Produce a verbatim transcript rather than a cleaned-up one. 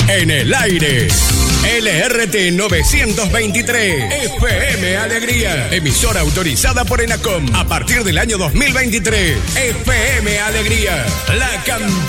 En el aire, L R T novecientos veintitrés, F M Alegría, emisora autorizada por ENACOM a partir del año dos mil veintitrés. F M Alegría, la campeona.